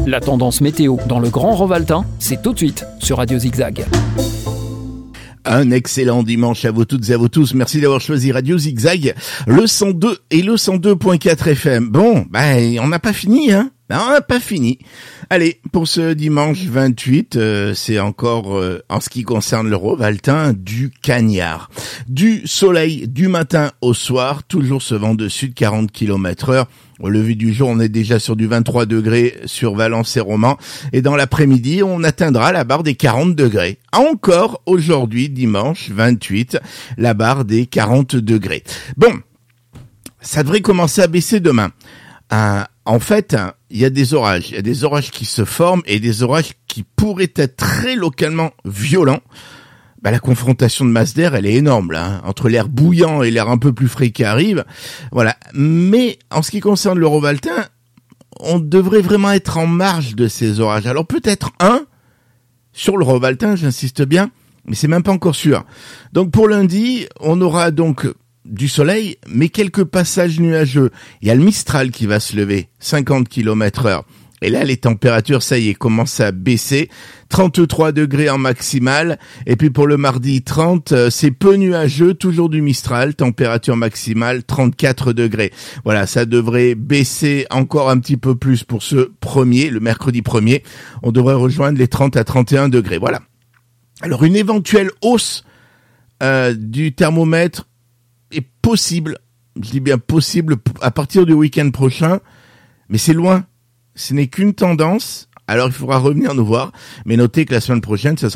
La tendance météo dans le Grand Rovaltain, c'est tout de suite sur Radio Zigzag. Un excellent dimanche à vous toutes et à vous tous. Merci d'avoir choisi Radio Zigzag, le 102 et le 102.4 FM. Bon, on n'a pas fini, hein? Non, on n'a pas fini. Allez, pour ce dimanche 28, c'est encore, en ce qui concerne le Rovaltain, du cagnard. Du soleil du matin au soir, toujours ce vent de sud 40 km/h. Au lever du jour, on est déjà sur du 23 degrés sur Valence et Romans. Et dans l'après-midi, on atteindra la barre des 40 degrés. Encore aujourd'hui, dimanche 28, la barre des 40 degrés. Bon, ça devrait commencer à baisser demain. En fait, il y a des orages. Il y a des orages qui se forment et des orages qui pourraient être très localement violents. La confrontation de masse d'air, elle est énorme, là, hein, entre l'air bouillant et l'air un peu plus frais qui arrive. Voilà. Mais, en ce qui concerne le Rovaltain, on devrait vraiment être en marge de ces orages. Alors, peut-être sur le Rovaltain, j'insiste bien, mais c'est même pas encore sûr. Donc, pour lundi, on aura donc du soleil, mais quelques passages nuageux. Il y a le Mistral qui va se lever, 50 km/h. Et là, les températures, ça y est, commencent à baisser. 33 degrés en maximal. Et puis pour le mardi 30, c'est peu nuageux, toujours du Mistral. Température maximale, 34 degrés. Voilà, ça devrait baisser encore un petit peu plus pour ce le mercredi 1er. On devrait rejoindre les 30 à 31 degrés. Voilà. Alors, une éventuelle hausse du thermomètre est possible. Je dis bien possible à partir du week-end prochain. Mais c'est loin. Ce n'est qu'une tendance, alors il faudra revenir nous voir, mais notez que la semaine prochaine, ça sera